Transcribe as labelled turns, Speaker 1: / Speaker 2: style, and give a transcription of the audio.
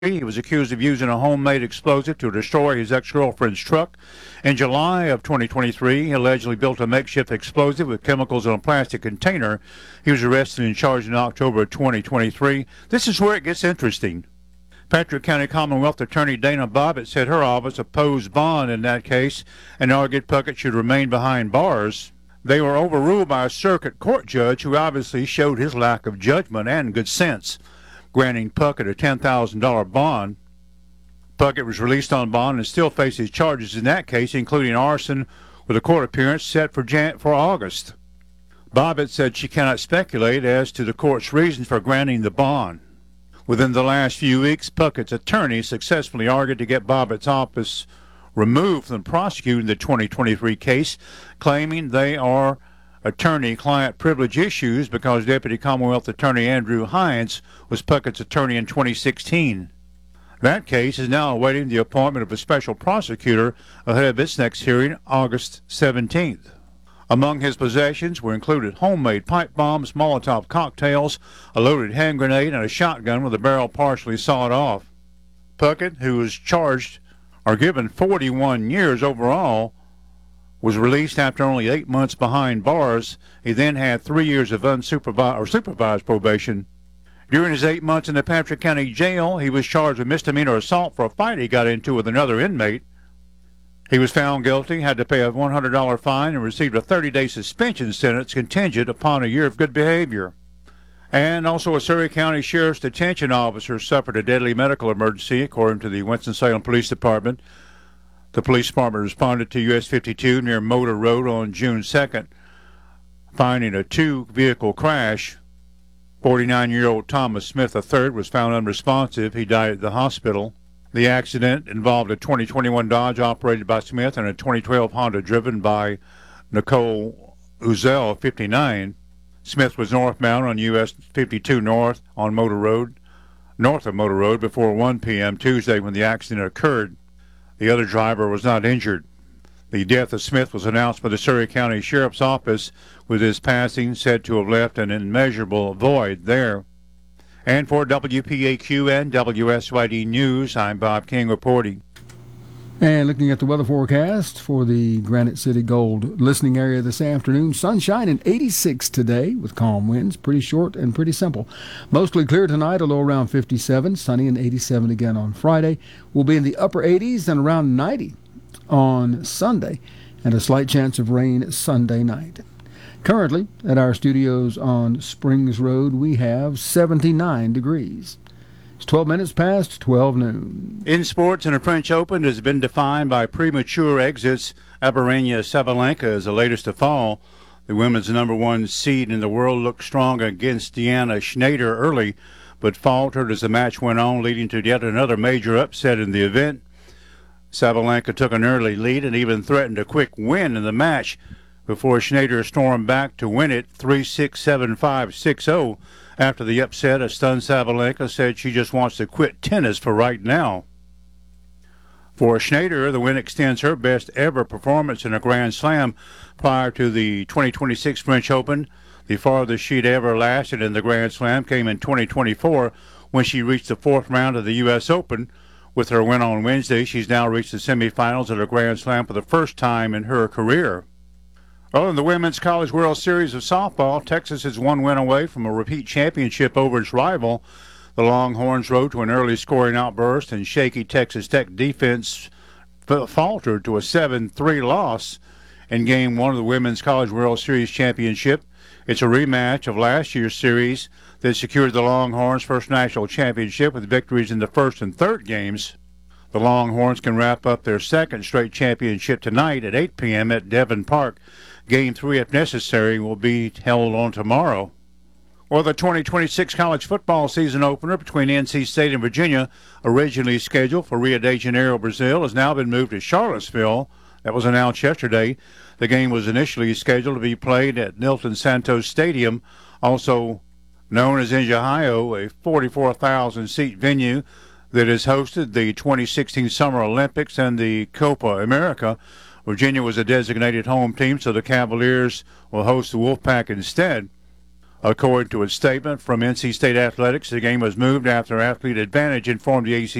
Speaker 1: He was accused of using a homemade explosive to destroy his ex-girlfriend's truck. In July of 2023, he allegedly built a makeshift explosive with chemicals in a plastic container. He was arrested and charged in October of 2023. This is where it gets interesting. Patrick County Commonwealth Attorney Dana Bobbitt said her office opposed bond in that case and argued Puckett should remain behind bars. They were overruled by a circuit court judge who obviously showed his lack of judgment and good sense, granting Puckett a $10,000 bond. Puckett was released on bond and still faces charges in that case, including arson, with a court appearance set for August. Bobbitt said she cannot speculate as to the court's reasons for granting the bond. Within the last few weeks, Puckett's attorney successfully argued to get Bobbitt's office removed from prosecuting the 2023 case, claiming they are attorney-client privilege issues because Deputy Commonwealth Attorney Andrew Hines was Puckett's attorney in 2016. That case is now awaiting the appointment of a special prosecutor ahead of its next hearing, August 17th. Among his possessions were included homemade pipe bombs, Molotov cocktails, a loaded hand grenade, and a shotgun with the barrel partially sawed off. Puckett, who was charged or given 41 years overall, was released after only 8 months behind bars. He then had 3 years of supervised probation. During his 8 months in the Patrick County Jail, he was charged with misdemeanor assault for a fight he got into with another inmate. He was found guilty, had to pay a $100 fine, and received a 30-day suspension sentence contingent upon a year of good behavior. And also a Surry County Sheriff's detention officer suffered a deadly medical emergency, according to the Winston-Salem Police Department. The police department responded to US 52 near Motor Road on June 2nd, finding a two-vehicle crash. 49-year-old Thomas Smith III was found unresponsive. He died at the hospital. The accident involved a 2021 Dodge operated by Smith and a 2012 Honda driven by Nicole Uzel, 59. Smith was northbound on US 52 north of Motor Road before 1 p.m. Tuesday when the accident occurred. The other driver was not injured. The death of Smith was announced by the Surry County Sheriff's Office, with his passing said to have left an immeasurable void there. And for WPAQ and WSYD News, I'm Bob King reporting.
Speaker 2: And looking at the weather forecast for the Granite City Gold listening area this afternoon, sunshine and 86 today with calm winds, pretty short and pretty simple. Mostly clear tonight, a low around 57, sunny and 87 again on Friday. We'll be in the upper 80s and around 90 on Sunday, and a slight chance of rain Sunday night. Currently, at our studios on Springs Road, we have 79 degrees. It's 12 minutes past 12 noon.
Speaker 1: In sports, in the French Open has been defined by premature exits. Aryna Sabalenka is the latest to fall. The women's number one seed in the world looked strong against Deanna Schneider early, but faltered as the match went on, leading to yet another major upset in the event. Sabalenka took an early lead and even threatened a quick win in the match before Schneider stormed back to win it 3-6, 7-5, 6-0. After the upset, a stunned Sabalenka said she just wants to quit tennis for right now. For Schneider, the win extends her best ever performance in a Grand Slam prior to the 2026 French Open. The farthest she'd ever lasted in the Grand Slam came in 2024 when she reached the fourth round of the U.S. Open. With her win on Wednesday, she's now reached the semifinals of the Grand Slam for the first time in her career. Well, in the Women's College World Series of Softball, Texas is one win away from a repeat championship over its rival. The Longhorns rode to an early scoring outburst, and shaky Texas Tech defense faltered to a 7-3 loss in Game 1 of the Women's College World Series Championship. It's a rematch of last year's series that secured the Longhorns' first national championship with victories in the first and third games. The Longhorns can wrap up their second straight championship tonight at 8 p.m. at Devon Park. Game 3, if necessary, will be held on tomorrow. Well, the 2026 college football season opener between NC State and Virginia, originally scheduled for Rio de Janeiro, Brazil, has now been moved to Charlottesville. That was announced yesterday. The game was initially scheduled to be played at Nilton Santos Stadium, also known as Engenhão, a 44,000-seat venue that has hosted the 2016 Summer Olympics and the Copa America. Virginia was a designated home team, so the Cavaliers will host the Wolfpack instead. According to a statement from NC State Athletics, the game was moved after athlete advantage informed the